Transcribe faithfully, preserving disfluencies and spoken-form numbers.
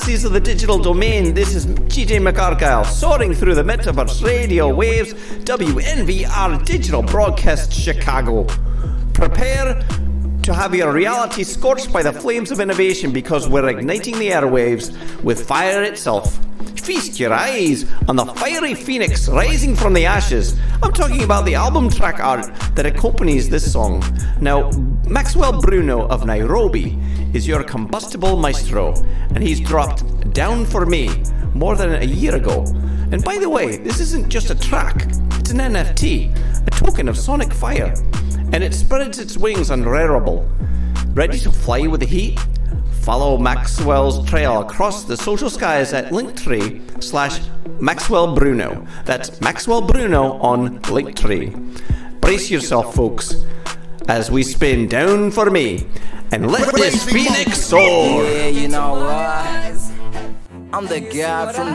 of the digital domain, this is G J McArgyle soaring through the metaverse radio waves, W N V R Digital Broadcast Chicago. Prepare to have your reality scorched by the flames of innovation, because we're igniting the airwaves with fire itself. Feast your eyes on the fiery phoenix rising from the ashes. I'm talking about the album track art that accompanies this song. Now, Maxwell Bruno of Nairobi is your combustible maestro, and he's dropped Down For Me more than a year ago. And by the way, this isn't just a track, it's an N F T, a token of sonic fire, and it spreads its wings on Rarible. Ready to fly with the heat? Follow Maxwell's trail across the social skies at Linktree slash Maxwell Bruno. That's Maxwell Bruno on Linktree. Brace yourself, folks, as we spin Down For Me and let this phoenix soar. Yeah, you know what? I'm the guy from